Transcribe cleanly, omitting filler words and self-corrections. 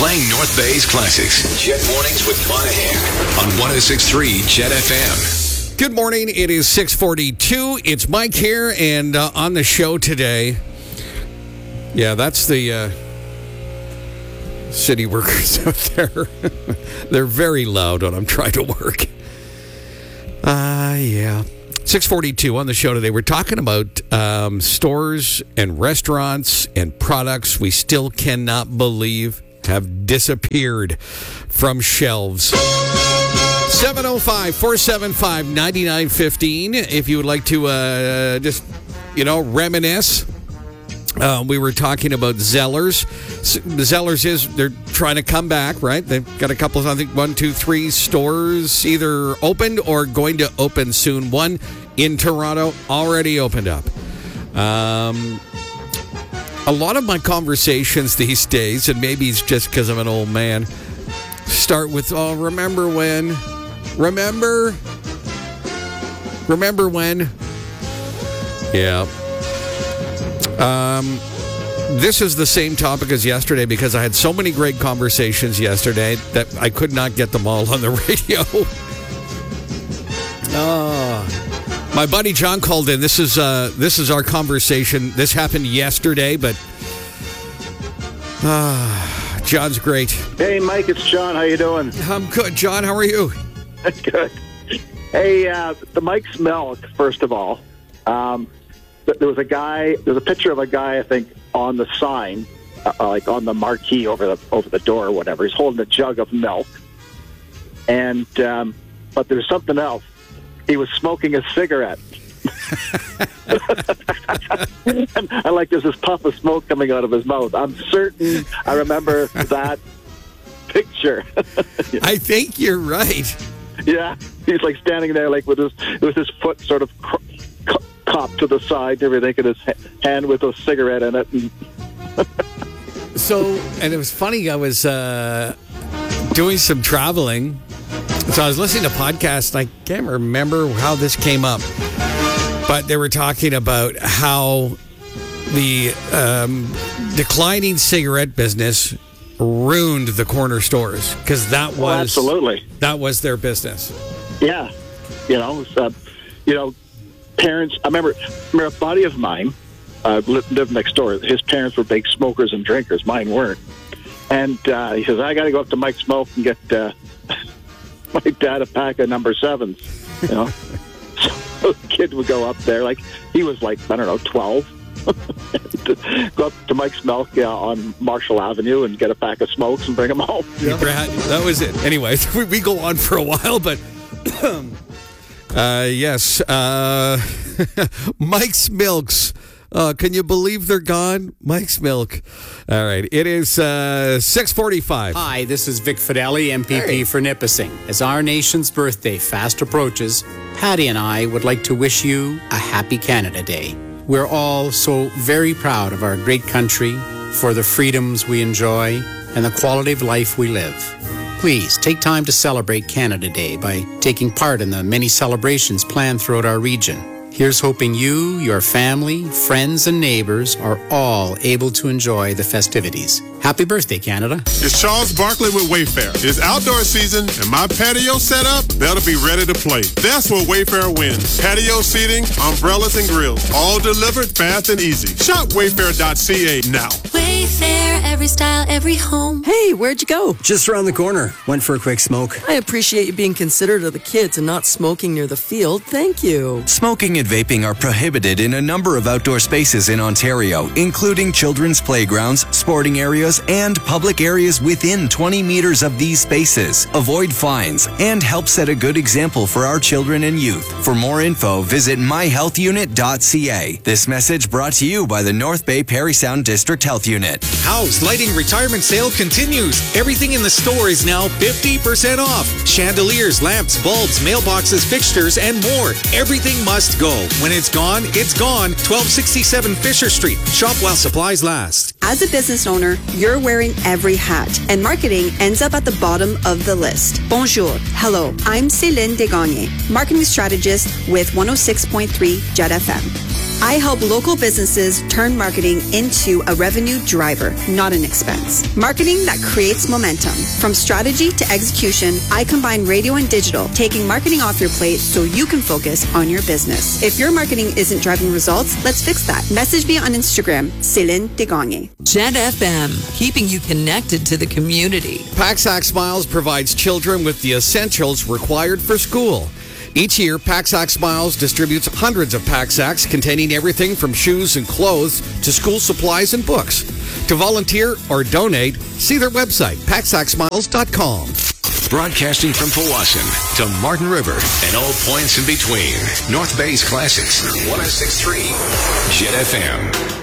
Playing North Bay's classics. Jet Mornings with Monahan on 106.3 Jet FM. Good morning. It is 6:42. It's Mike here, and on the show today, yeah, that's the city workers out there. They're very loud when I'm trying to work. Yeah. 6:42 on the show today. We're talking about stores and restaurants and products we still cannot believe have disappeared from shelves. 705-475-9915 if you would like to just, reminisce. We were talking about Zellers. Zellers they're trying to come back, right? They've got a couple of, I think, 1, 2, 3 stores either opened or going to open soon. One in Toronto already opened up. A lot of my conversations these days, and maybe it's just because I'm an old man, start with, remember when? Remember when? Yeah. This is the same topic as yesterday because I had so many great conversations yesterday that I could not get them all on the radio. My buddy John called in. This is our conversation. This happened yesterday, but John's great. Hey, Mike, it's John. How you doing? I'm good. John, how are you? Good. Hey, the Mike's Milk, first of all. There's a picture of a guy, I think, on the sign, like on the marquee over the door or whatever. He's holding a jug of milk. And, but there's something else. He was smoking a cigarette. And there's this puff of smoke coming out of his mouth. I'm certain I remember that picture. I think you're right. Yeah. He's like standing there like with his foot sort of cocked to the side and everything, and his hand with a cigarette in it. And it was funny, I was doing some traveling, so I was listening to podcasts, and I can't remember how this came up, but they were talking about how the declining cigarette business ruined the corner stores, because that was their business. Yeah. Parents, I remember a buddy of mine lived next door. His parents were big smokers and drinkers. Mine weren't. And he says, I got to go up to Mike's Milk and get my dad a pack of number 7s. So the kid would go up there. He was 12. Go up to Mike's Milk on Marshall Avenue and get a pack of smokes and bring them home. Yeah. That was it. Anyways, we go on for a while, but... yes. Mike's Milks. Can you believe they're gone? Mike's Milk. All right. It is 6:45. Hi, this is Vic Fideli, MPP for Nipissing. As our nation's birthday fast approaches, Patty and I would like to wish you a happy Canada Day. We're all so very proud of our great country, for the freedoms we enjoy, and the quality of life we live. Please take time to celebrate Canada Day by taking part in the many celebrations planned throughout our region. Here's hoping you, your family, friends, and neighbors are all able to enjoy the festivities. Happy birthday, Canada. It's Charles Barkley with Wayfair. It's outdoor season, and my patio set up, they'll be ready to play. That's where Wayfair wins. Patio seating, umbrellas, and grills, all delivered fast and easy. Shop wayfair.ca now. Wayfair, every style, every home. Hey, where'd you go? Just around the corner. Went for a quick smoke. I appreciate you being considerate of the kids and not smoking near the field. Thank you. Smoking and vaping are prohibited in a number of outdoor spaces in Ontario, including children's playgrounds, sporting areas, and public areas within 20 meters of these spaces. Avoid fines and help set a good example for our children and youth. For more info, visit myhealthunit.ca. This message brought to you by the North Bay Parry Sound District Health Unit. House Lighting Retirement Sale continues. Everything in the store is now 50% off. Chandeliers, lamps, bulbs, mailboxes, fixtures, and more. Everything must go. When it's gone, it's gone. 1267 Fisher Street. Shop while supplies last. As a business owner, you're wearing every hat, and marketing ends up at the bottom of the list. Bonjour. Hello. I'm Céline Desgagnés, marketing strategist with 106.3 Jet FM. I help local businesses turn marketing into a revenue driver, not an expense. Marketing that creates momentum. From strategy to execution, I combine radio and digital, taking marketing off your plate so you can focus on your business. If your marketing isn't driving results, let's fix that. Message me on Instagram, Céline Desgagne. Jet FM, keeping you connected to the community. Paxac Smiles provides children with the essentials required for school. Each year, Paxac Smiles distributes hundreds of Paxacs containing everything from shoes and clothes to school supplies and books. To volunteer or donate, see their website, paxacsmiles.com. Broadcasting from Powassan to Martin River and all points in between. North Bay's Classics, 106.3 Jet FM.